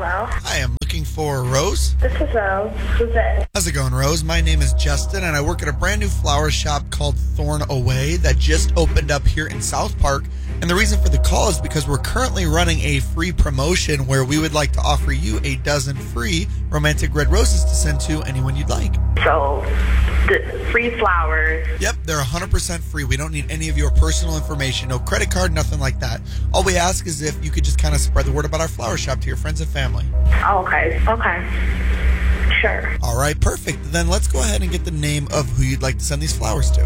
Hello. Hi, I'm looking for Rose. This is Rose. Who's it? How's it going, Rose? My name is Justin, and I work at a brand new flower shop called Thorn Away that just opened up here in South Park. And the reason for the call is because we're currently running a free promotion where we would like to offer you a dozen free romantic red roses to send to anyone you'd like. So, the free flowers. Yep, they're 100% free. We don't need any of your personal information, no credit card, nothing like that. All we ask is if you could just kind of spread the word about our flower shop to your friends and family. Oh, okay. Sure. All right, perfect. Then let's go ahead and get the name of who you'd like to send these flowers to.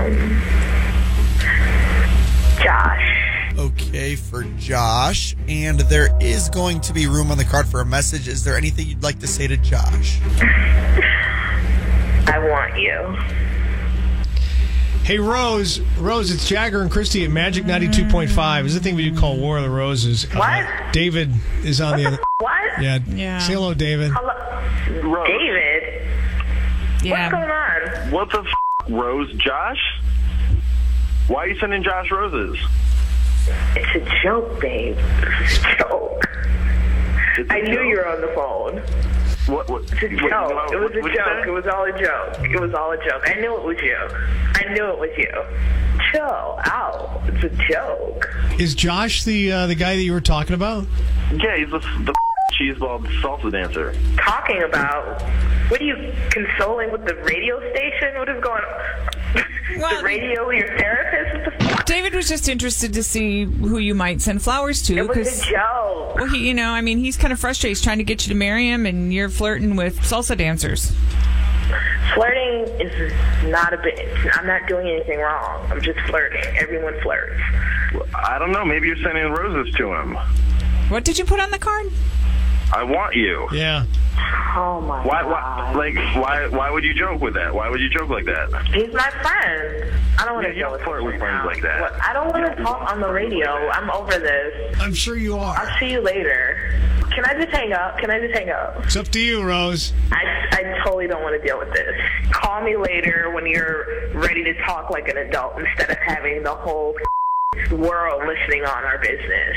Josh. Okay, for Josh. And there is going to be room on the card for a message. Is there anything you'd like to say to Josh? I want you. Hey, Rose, it's Jagger and Christy at Magic 92.5. This is the thing we do call War of the Roses. What? David is on the other. What? Yeah. Say hello, David. Hello? Rose. David? Yeah. What's going on? What the Rose? Josh? Why are you sending Josh roses? It's a joke, babe. It's a joke. I knew you were on the phone. What? It's a joke. It was a joke. It was all a joke. It was all a joke. I knew it was you. Chill out. It's a joke. Is Josh the guy that you were talking about? Yeah, he's the cheeseball salsa dancer. Talking about? What are you consoling with the radio station? What is going on? The radio, your therapist? What the fuck? David was just interested to see who you might send flowers to. It was a joke. Well, he's kind of frustrated. He's trying to get you to marry him, and you're flirting with salsa dancers. Flirting is not a bit. I'm not doing anything wrong. I'm just flirting. Everyone flirts. I don't know. Maybe you're sending roses to him. What did you put on the card? I want you. Yeah. Oh my God. Why would you joke with that? Why would you joke like that? He's my friend. I don't want to you deal don't with flirt with friends like that. What? I don't want to talk on the radio. I'm over this. I'm sure you are. I'll see you later. Can I just hang up? It's up to you, Rose. I totally don't want to deal with this. Call me later when you're ready to talk like an adult instead of having the whole world listening on our business.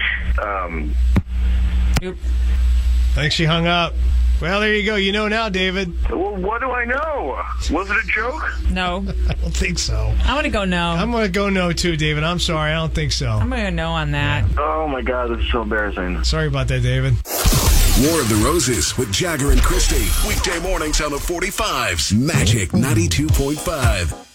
Oop. Thanks, she hung up. Well, there you go. You know now, David. Well, what do I know? Was it a joke? No. I don't think so. I want to go no. I'm going to go no, too, David. I'm sorry. I don't think so. I'm going to go no on that. Oh, my God. This is so embarrassing. Sorry about that, David. War of the Roses with Jagger and Christy. Weekday mornings on the 45s. Magic 92.5.